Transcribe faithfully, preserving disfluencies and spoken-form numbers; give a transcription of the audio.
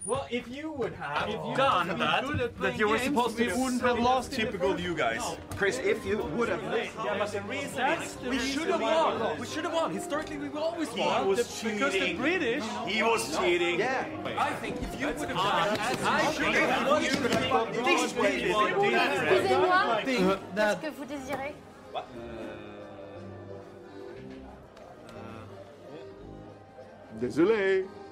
Well, if you would have If you done had that, been good at that playing you were games, supposed to we do, wouldn't have lost in the Typical first- you guys. Chris, if you would have yeah, but the reason That's is the we reason should have why we won. lost. We should have won. Historically, we've always He won. was The- because the cheating. British. He was cheating. Yeah. I think if you would have done that, I should have won. This way. Excusez-moi, think qu'est-ce that que vous désirez? Désolé.